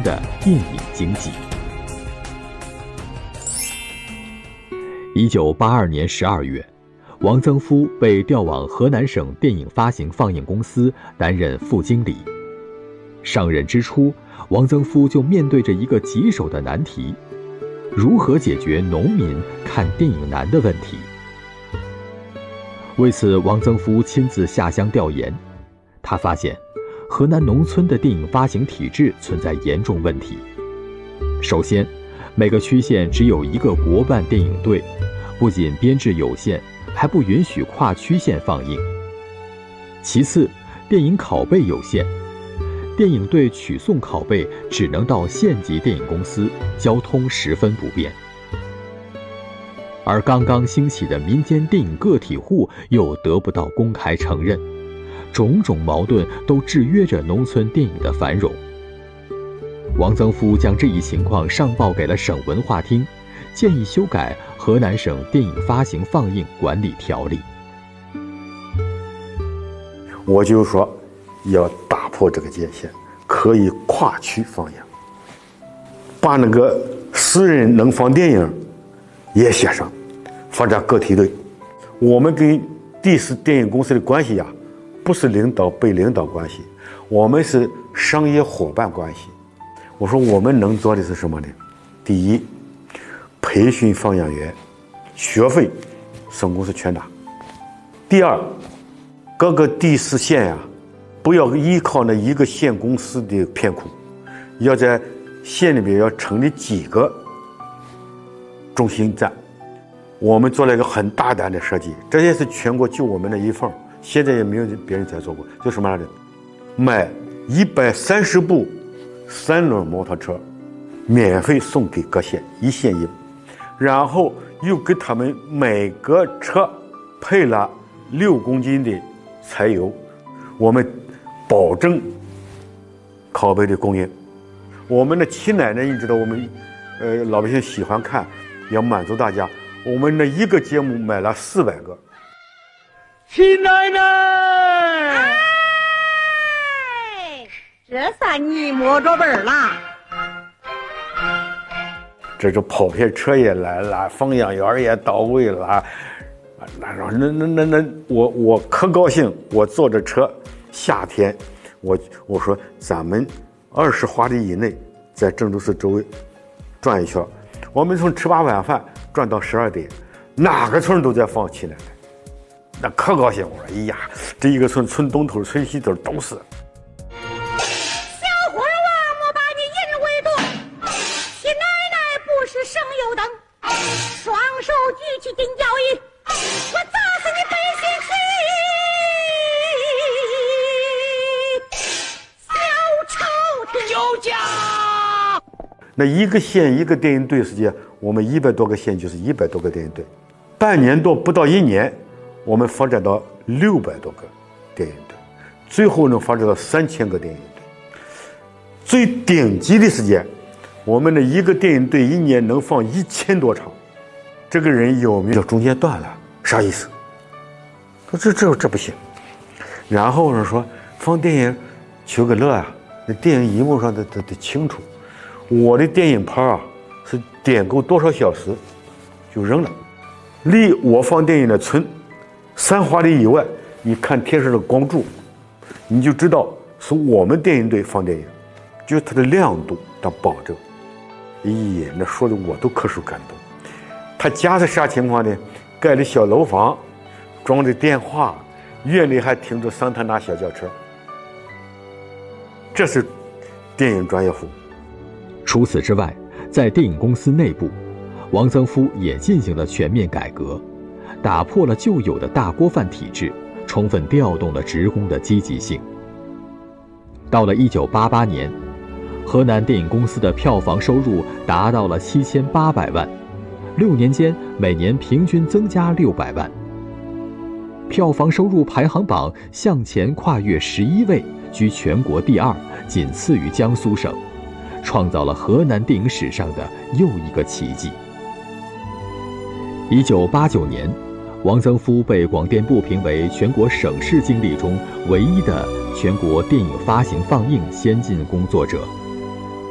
的电影经济。1982年12月，王增夫被调往河南省电影发行放映公司担任副经理。上任之初，王增夫就面对着一个棘手的难题：如何解决农民看电影难的问题？为此，王增夫亲自下乡调研。他发现，河南农村的电影发行体制存在严重问题。首先，每个区县只有一个国办电影队，不仅编制有限，还不允许跨区县放映。其次，电影拷贝有限，电影队取送拷贝只能到县级电影公司，交通十分不便。而刚刚兴起的民间电影个体户又得不到公开承认，种种矛盾都制约着农村电影的繁荣。王增夫将这一情况上报给了省文化厅，建议修改《河南省电影发行放映管理条例》。 我就说要打破这个界限，可以跨区放映，把那个私人能放电影也写上，发展个体队。我们跟第四电影公司的关系呀，不是领导被领导关系，我们是商业伙伴关系。我说我们能做的是什么呢？第一，培训放映员，学费省公司全拿。第二，各个第四县呀，不要依靠那一个县公司的片库，要在县里面要成立几个中心站。我们做了一个很大胆的设计，这也是全国就我们的一份，现在也没有别人再做过。就什么来着？买130部3轮摩托车，免费送给各县，一县一部，然后又给他们每个车配了6公斤的柴油，我们保证拷贝的供应。我们的七奶奶，你知道我们老百姓喜欢看，要满足大家，我们的一个节目买了400个。 七奶奶， 哎，这算你摸着本了。 这就跑片车也来了，放映员也到位了。那我可高兴，我坐着车，夏天我说咱们20华里以内在郑州市周围转一圈，我们从吃罢晚饭转到12点，哪个村都在放七奶奶，那可高兴。我说哎呀，这一个村东头村西头都是。 小伙儿啊，莫把你引为夺，七奶奶不是省油灯，双手举起金交椅，我砸死你背心旗，小朝廷有家。 那一个县一个电影队时间，我们100多个县就是100多个电影队，半年多不到1年，我们发展到600多个电影队，最后能发展到3000个电影队。最顶级的时间，我们的一个电影队1年能放1000多场。这个人有没有中间断了？啥意思？这不行。然后呢说放电影求个乐啊，那电影荧幕上得清楚。我的电影牌啊是点够多少小时就扔了。离我放电影的村3华里以外，你看天上的光柱，你就知道是我们电影队放电影，就是它的亮度它保证。咦，那说的我都可受感动。他家是啥情况呢？盖的小楼房，装的电话，院里还停着桑塔纳小轿车。这是电影专业户。 除此之外，在电影公司内部，王增夫也进行了全面改革，打破了旧有的大锅饭体制，充分调动了职工的积极性。到了1988年，河南电影公司的票房收入达到了7800万，6年间每年平均增加600万。票房收入排行榜向前跨越11位，居全国第2，仅次于江苏省，创造了河南电影史上的又一个奇迹。1989年，王增夫被广电部评为全国省市经理中唯一的全国电影发行放映先进工作者。